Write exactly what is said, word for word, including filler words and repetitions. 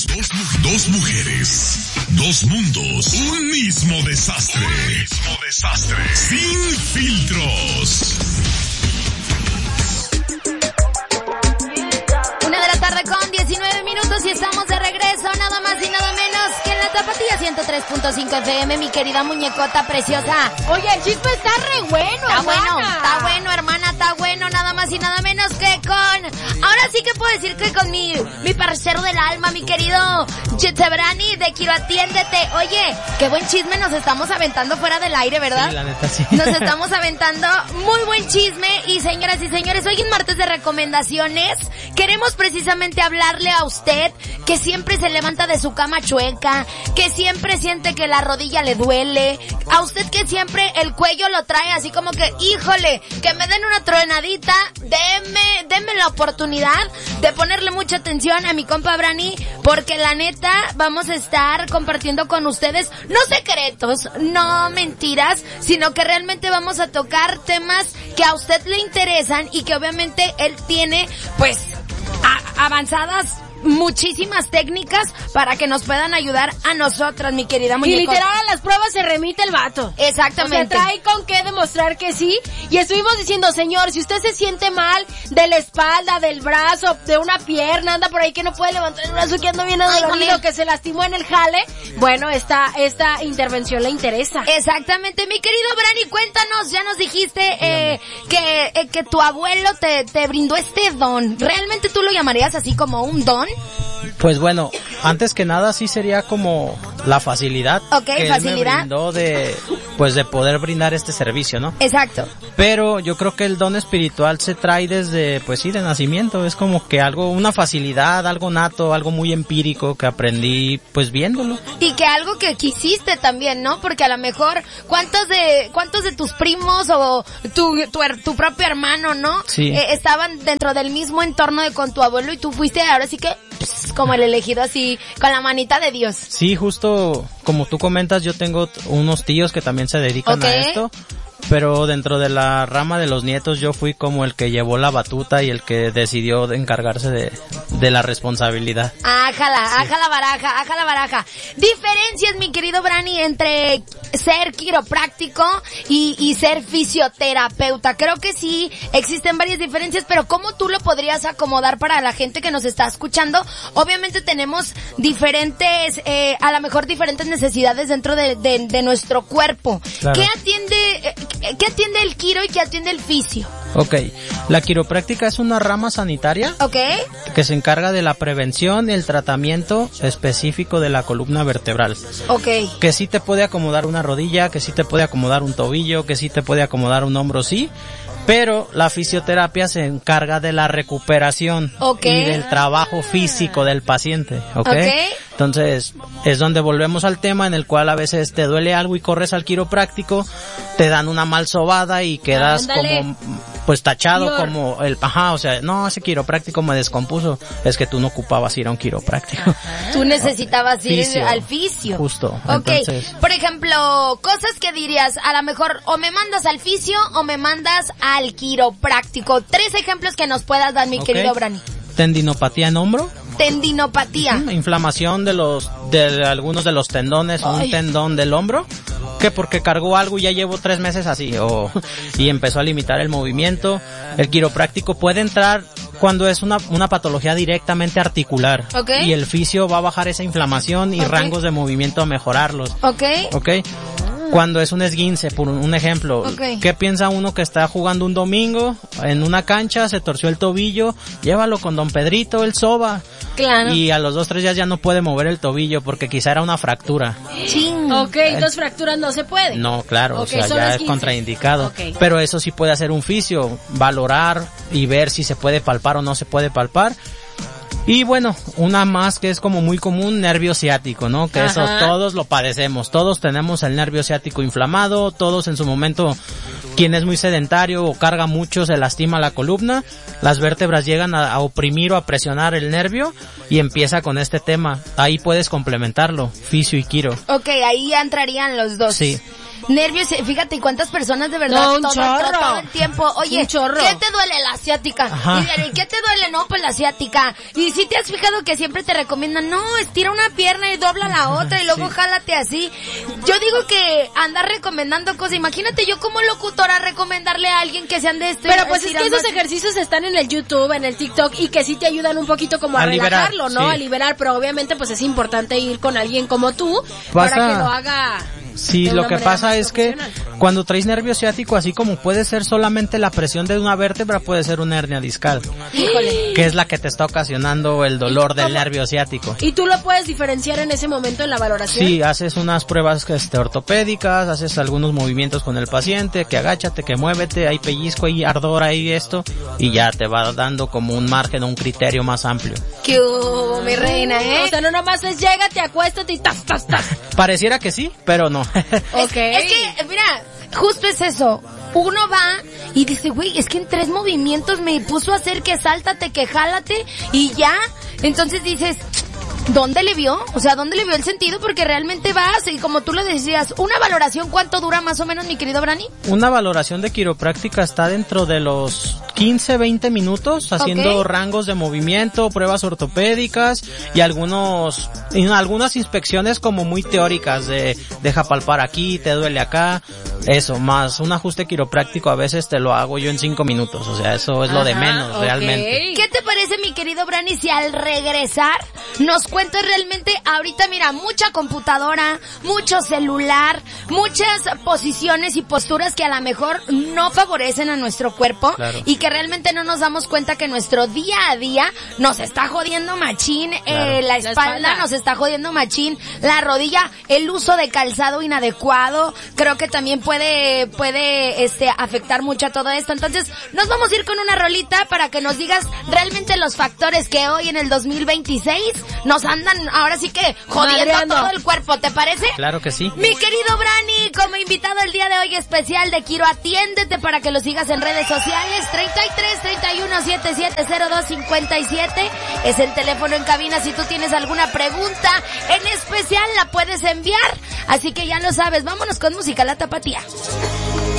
Dos, dos mujeres, dos mundos, un mismo desastre. Un mismo desastre. Sin filtros. Una de la tarde con diecinueve minutos y estamos de regreso, nada más y nada menos que en la Tapatía ciento tres punto cinco F M, mi querida muñecota preciosa. Oye, el chisme está re bueno, Está hermana. bueno, está bueno, hermana, está bueno, nada más y nada menos que con... Ahora sí que puedo decir que con mi, mi parcero del alma, mi querido Chetebrani de Quiro Atiéndete. Oye, qué buen chisme nos estamos aventando fuera del aire, ¿verdad? Sí, la neta sí. Nos estamos aventando muy buen chisme y señoras y señores, hoy en martes de recomendaciones queremos precisamente hablarle a usted que siempre se levanta de su cama chueca, que siempre siente que la rodilla le duele, a usted que siempre el cuello lo trae así como que, híjole, que me den una tronadita, denme, denme la oportunidad de ponerle mucha atención a mi compa Brani, porque la neta vamos a estar compartiendo con ustedes no secretos, no mentiras, sino que realmente vamos a tocar temas que a usted le interesan y que obviamente él tiene pues a- avanzadas muchísimas técnicas para que nos puedan ayudar a nosotras, mi querida Y muñeca. literal a las pruebas se remite el vato. Exactamente. O sea, trae con qué demostrar que sí. Y estuvimos diciendo, señor, si usted se siente mal de la espalda, del brazo, de una pierna, anda por ahí que no puede levantar el brazo, que anda bien adolorido, jole. que se lastimó en el jale, bueno, esta, esta intervención le interesa. Exactamente, mi querido Brani, cuéntanos, ya nos dijiste eh, que eh, que tu abuelo te, te brindó este don. ¿Realmente tú lo llamarías así como un don? Pues bueno, antes que nada sí sería como la facilidad Ok, que facilidad. él me brindó de, pues de poder brindar este servicio, ¿no? Exacto. Pero yo creo que el don espiritual se trae desde, pues sí, de nacimiento. Es como que algo, una facilidad, algo nato, algo muy empírico que aprendí, pues viéndolo. Y que algo que quisiste también, ¿no? Porque a lo mejor, ¿cuántos de cuántos de tus primos o tu tu, her- tu propio hermano, ¿no? Sí. Eh, estaban dentro del mismo entorno de con tu abuelo y tú fuiste ahora sí que pss, como el elegido así, con la manita de Dios. Sí, justo como tú comentas, yo tengo t- unos tíos que también se dedican Ok. a esto. Pero dentro de la rama de los nietos yo fui como el que llevó la batuta y el que decidió de encargarse de, de la responsabilidad. Ájala, ájala baraja, ájala baraja. Diferencias, mi querido Brani, entre ser quiropráctico y, y ser fisioterapeuta. Creo que sí existen varias diferencias, pero ¿cómo tú lo podrías acomodar para la gente que nos está escuchando? Obviamente tenemos diferentes, eh, a lo mejor diferentes necesidades dentro de, de, de nuestro cuerpo. Claro. ¿Qué atiende, eh, qué atiende el quiro y qué atiende el fisio? Ok, la quiropráctica es una rama sanitaria ¿Ok? que se encarga de la prevención y el tratamiento específico de la columna vertebral. Ok. Que sí te puede acomodar una rodilla, que sí te puede acomodar un tobillo, que sí te puede acomodar un hombro, sí. Pero la fisioterapia se encarga de la recuperación Ok. y del trabajo físico del paciente, ¿ok? Ok. Entonces, es donde volvemos al tema en el cual a veces te duele algo y corres al quiropráctico, te dan una mal sobada y quedas Ándale. como, pues tachado Peor. como el, ajá, o sea, no, ese quiropráctico me descompuso, es que tú no ocupabas ir a un quiropráctico. Tú necesitabas ir Fisio. al fisio. Justo. Ok, Entonces, por ejemplo, cosas que dirías, a lo mejor o me mandas al fisio o me mandas al quiropráctico. Tres ejemplos que nos puedas dar, mi Ok. querido Brani. tendinopatía en hombro, Tendinopatía. Ujú, inflamación de los de algunos de los tendones o un Ay. tendón del hombro, que porque cargó algo y ya llevo tres meses así o y empezó a limitar el movimiento. El quiropráctico puede entrar cuando es una una patología directamente articular, Ok. y el fisio va a bajar esa inflamación y Ok. rangos de movimiento a mejorarlos. Ok. ¿Ok? Cuando es un esguince, por un, un ejemplo, Ok. ¿qué piensa uno que está jugando un domingo en una cancha, se torció el tobillo? Llévalo con don Pedrito, el soba. Claro. Y a los dos, tres días ya no puede mover el tobillo porque quizá era una fractura. Ching. Ok, dos fracturas no se puede. No, claro, Ok, o sea, solo ya es esguince. contraindicado. Ok. Pero eso sí puede hacer un fisio, valorar y ver si se puede palpar o no se puede palpar. Y bueno, una más que es como muy común, nervio ciático, ¿no? Que eso Ajá. todos lo padecemos, todos tenemos el nervio ciático inflamado, todos en su momento, quien es muy sedentario o carga mucho se lastima la columna, las vértebras llegan a, a oprimir o a presionar el nervio y empieza con este tema. Ahí puedes complementarlo, fisio y quiro. Ok, ahí ya entrarían los dos. Sí. nervios, fíjate, cuántas personas de verdad No, un todo, chorro. todo el tiempo. Oye, Un chorro. ¿qué te duele? La asiática. Ajá. Y, ¿qué te duele? No, pues la asiática. Y si te has fijado que siempre te recomiendan, no, estira una pierna y dobla la otra y luego Sí. jálate así. Yo digo que andar recomendando cosas, imagínate yo como locutora recomendarle a alguien que sean de esto. Pero pues es que estirando esos así. ejercicios están en el YouTube, en el TikTok y que sí te ayudan un poquito como a, A liberar, relajarlo, ¿no? sí. A liberar, pero obviamente pues es importante ir con alguien como tú Pasa- para que lo haga. Sí, de lo una que manera pasa más es que profesional. cuando traes nervio ciático, así como puede ser solamente la presión de una vértebra, puede ser una hernia discal, Híjole. que es la que te está ocasionando el dolor del cómo? nervio ciático. Y tú lo puedes diferenciar en ese momento en la valoración. Sí, haces unas pruebas este, ortopédicas, haces algunos movimientos con el paciente, que agáchate, que muévete, hay pellizco, hay ardor, hay esto, y ya te va dando como un margen o un criterio más amplio. ¿Qué hubo, mi reina, eh? O sea, no nomás es llégate, acuéstate y tas, tas, tas. Pareciera que sí, pero no. Ok. Es que, mira, justo es eso. Uno va y dice, güey, es que en tres movimientos me puso a hacer que sáltate, que jálate y ya. Entonces dices, ¿dónde le vio? O sea, ¿dónde le vio el sentido? Porque realmente vas y como tú lo decías, una valoración, ¿cuánto dura más o menos, mi querido Brani? Una valoración de quiropráctica está dentro de los quince, veinte minutos, haciendo Ok. rangos de movimiento, pruebas ortopédicas y algunos, y algunas inspecciones como muy teóricas de deja palpar aquí, te duele acá, eso, más un ajuste quiropráctico a veces te lo hago yo en cinco minutos, o sea, eso es lo de Ajá, menos ok. realmente. ¿Qué te parece, mi querido Brani, si al regresar nos cuentas realmente, ahorita mira, mucha computadora, mucho celular, muchas posiciones y posturas que a lo mejor no favorecen a nuestro cuerpo Claro. y que realmente no nos damos cuenta que nuestro día a día nos está jodiendo machín, eh, Claro. la La espalda espalda. nos está jodiendo machín, la rodilla, el uso de calzado inadecuado, creo que también puede, puede, este, afectar mucho a todo esto. Entonces, nos vamos a ir con una rolita para que nos digas realmente los factores que hoy en el dos mil veintiséis nos andan, ahora sí que, jodiendo Madreando. todo el cuerpo, ¿te parece? Claro que sí. Mi querido Brani, como invitado el día de hoy especial de Quiro, atiéndete para que lo sigas en redes sociales. treinta y tres, treinta y uno, setenta y siete, cero dos, cincuenta y siete es el teléfono en cabina. Si tú tienes alguna pregunta en especial la puedes enviar. Así que ya lo sabes, vámonos con música, la tapatía.